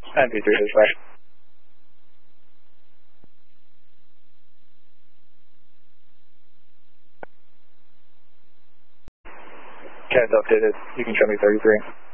MP3 dispatch. CAD's updated. You can show me 33.